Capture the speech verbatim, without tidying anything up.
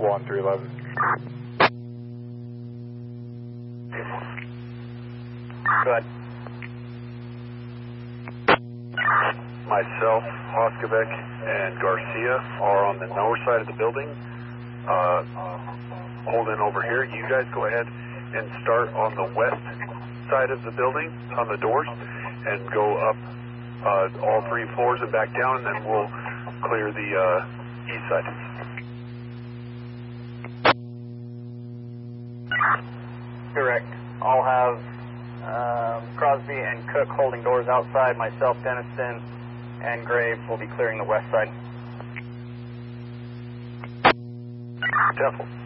one three eleven. Go ahead. Myself, Hoskovic, and Garcia are on the north side of the building. Uh, holding over here. You guys go ahead and start on the west side of the building, on the doors, and go up uh, all three floors and back down, and then we'll clear the uh, east side. Correct. I'll have um, Crosby and Cook holding doors outside. Myself, Denniston, and Graves will be clearing the west side. Careful.